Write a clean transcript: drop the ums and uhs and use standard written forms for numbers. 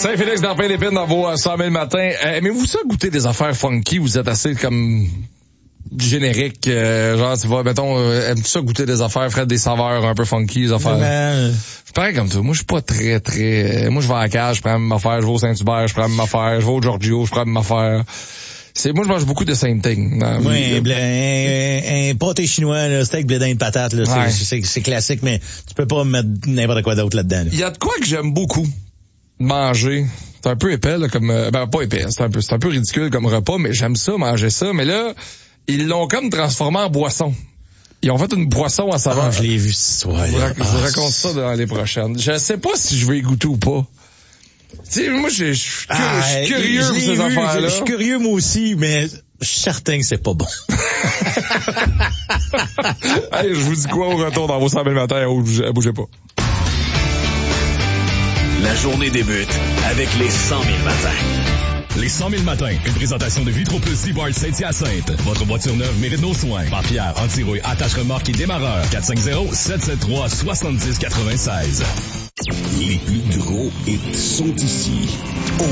Saint-Félix dans Pain-d'Épine dans vos 100 000 matins. Aimez-vous ça goûter des affaires funky? Vous êtes assez comme générique, genre tu vas, mettons, aimes-tu ça goûter des affaires, faire des saveurs un peu funky, des affaires? Je pareil comme toi. Moi, je suis pas très, moi, je vais à la cage, je prends ma affaire, je vais au Saint-Hubert, je prends ma affaire, je vais au Giorgio, je prends ma affaire. Moi, je mange beaucoup de same thing. Oui, un pâté chinois, là, steak, blé d'Inde, patate, là, ouais. c'est classique, mais tu peux pas mettre n'importe quoi d'autre là-dedans. Il y a de quoi que j'aime beaucoup manger. C'est un peu épais, là, comme, pas épais, c'est un peu ridicule comme repas, mais j'aime ça, manger ça. Mais là, ils l'ont comme transformé en boisson. Ils ont fait une boisson à saveur. Je l'ai vu cette histoire. Je vous raconte ça dans les prochaines. Je sais pas si je vais y goûter ou pas. Tu sais, moi, je suis curieux pour ces affaires-là. Je suis curieux, moi aussi, mais je suis certain que c'est pas bon. Hey, je vous dis quoi au retour dans vos 100 000 matins? Bougez pas. La journée débute avec les 100 000 matins. Les 100 000 matins, une présentation de Vitro Plus Seaboard Saint-Hyacinthe. Votre voiture neuve mérite nos soins. Barrière, anti-rouille, attache remorque et démarreur. 450-773-7096. Les plus gros hits sont ici.